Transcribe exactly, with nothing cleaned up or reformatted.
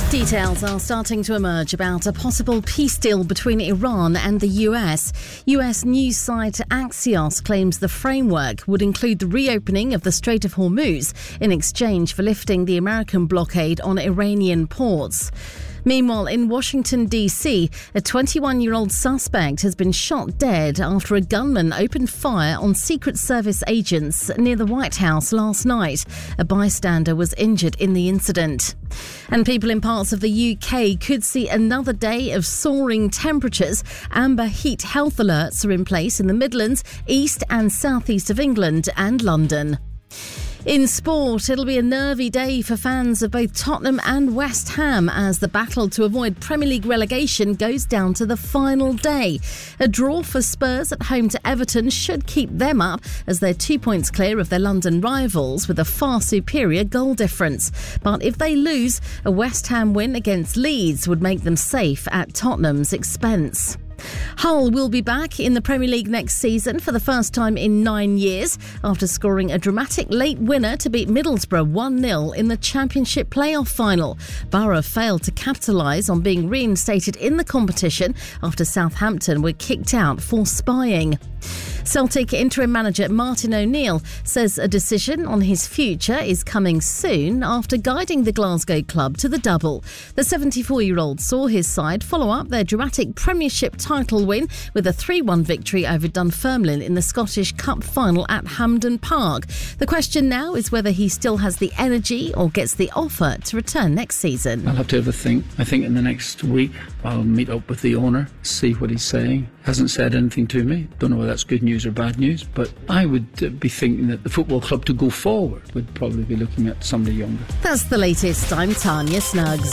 Details are starting to emerge about a possible peace deal between Iran and the U S. U S news site Axios claims the framework would include the reopening of the Strait of Hormuz in exchange for lifting the American blockade on Iranian ports. Meanwhile, in Washington, D C, a twenty-one-year-old suspect has been shot dead after a gunman opened fire on Secret Service agents near the White House last night. A bystander was injured in the incident. And people in parts of the U K could see another day of soaring temperatures. Amber heat health alerts are in place in the Midlands, east and southeast of England and London. In sport, it'll be a nervy day for fans of both Tottenham and West Ham as the battle to avoid Premier League relegation goes down to the final day. A draw for Spurs at home to Everton should keep them up as they're two points clear of their London rivals with a far superior goal difference. But if they lose, a West Ham win against Leeds would make them safe at Tottenham's expense. Hull will be back in the Premier League next season for the first time in nine years after scoring a dramatic late winner to beat Middlesbrough one nil in the Championship playoff final. Borough failed to capitalise on being reinstated in the competition after Southampton were kicked out for spying. Celtic interim manager Martin O'Neill says a decision on his future is coming soon after guiding the Glasgow club to the double. The seventy-four-year-old saw his side follow up their dramatic Premiership title win with a three one victory over Dunfermline in the Scottish Cup final at Hampden Park. The question now is whether he still has the energy or gets the offer to return next season. I'll have to have a think. I think in the next week I'll meet up with the owner, see what he's saying. Hasn't said anything to me. Don't know whether that's good news or bad news, but I would uh, be thinking that the football club to go forward would probably be looking at somebody younger. That's the latest. I'm Tanya Snuggs.